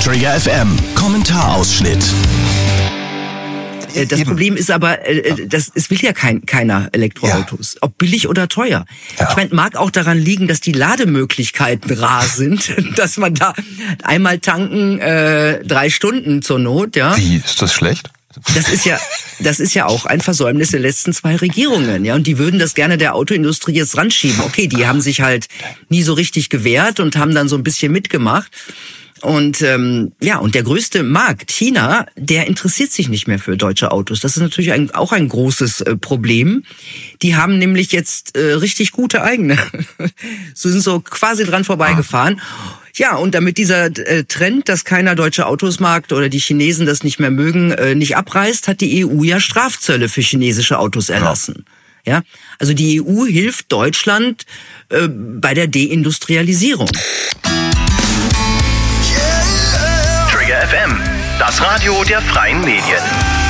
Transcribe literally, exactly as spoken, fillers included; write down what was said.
Trigger F M, Kommentarausschnitt. Das Problem ist aber, äh, das, es will ja kein, keiner Elektroautos, ja. Ob billig oder teuer. Ja. Ich meine, mag auch daran liegen, dass die Lademöglichkeiten rar sind, dass man da einmal tanken, äh, drei Stunden zur Not, ja. Wie, ist das schlecht? Das ist ja, das ist ja auch ein Versäumnis der letzten zwei Regierungen, ja. Und die würden das gerne der Autoindustrie jetzt ranschieben. Okay, die haben sich halt nie so richtig gewehrt und haben dann so ein bisschen mitgemacht. Und ähm, ja, und der größte Markt, China, der interessiert sich nicht mehr für deutsche Autos. Das ist natürlich ein, auch ein großes äh, Problem. Die haben nämlich jetzt äh, richtig gute eigene. So sind so quasi dran vorbeigefahren. Ja, und damit dieser äh, Trend, dass keiner deutsche Autos mag oder die Chinesen das nicht mehr mögen, äh, nicht abreißt, hat die E U ja Strafzölle für chinesische Autos erlassen. Ja, also die E U hilft Deutschland äh, bei der Deindustrialisierung. Trigger F M, das Radio der freien Medien.